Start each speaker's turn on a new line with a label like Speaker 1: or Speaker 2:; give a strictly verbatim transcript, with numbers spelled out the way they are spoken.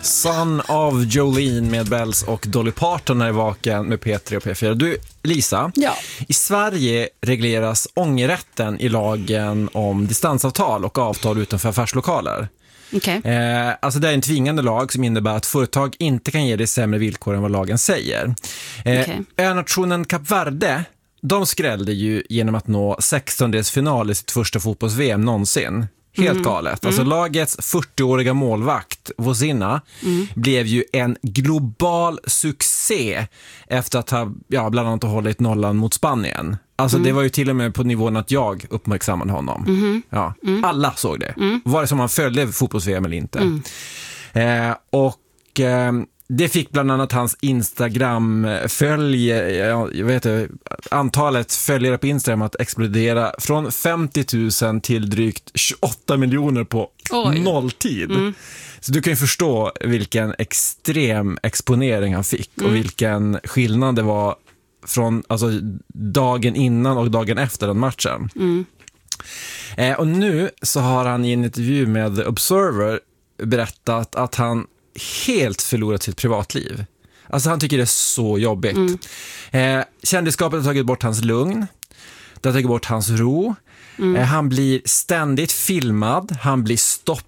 Speaker 1: Son of Jolene med Bells och Dolly Parton är vaken med P tre och P fyra. Du, Lisa,
Speaker 2: ja.
Speaker 1: I Sverige regleras ångerrätten i lagen om distansavtal och avtal utanför affärslokaler.
Speaker 2: Okay.
Speaker 1: Eh, alltså det är en tvingande lag som innebär att företag inte kan ge dig sämre villkor än vad lagen säger. Eh,
Speaker 2: okay.
Speaker 1: Önationen Kap Verde, de skrällde ju genom att nå sextondelsfinal i sitt första fotbolls-V M någonsin. Helt mm. galet. Alltså mm. lagets fyrtioåriga målvakt, Vozina, mm. blev ju en global succé efter att ha ja, bland annat hållit nollan mot Spanien. Alltså mm. det var ju till och med på nivån att jag uppmärksammade honom. Mm. Ja, mm. Alla såg det. Mm. Var det som man följde fotbolls-V M eller inte. Mm. Eh, och... Eh, Det fick bland annat hans Instagram-följ, jag vet inte, antalet följare på Instagram att explodera från femtio tusen till drygt tjugoåtta miljoner på Oj. nolltid. Mm. Så du kan ju förstå vilken extrem exponering han fick mm. och vilken skillnad det var från alltså, dagen innan och dagen efter den matchen. Mm. Eh, och nu så har han i en intervju med The Observer berättat att han helt förlorat sitt privatliv. Alltså han tycker det är så jobbigt. Mm. Eh, kändisskapet har tagit bort hans lugn. Det har tagit bort hans ro. Mm. Eh, han blir ständigt filmad. Han blir stoppad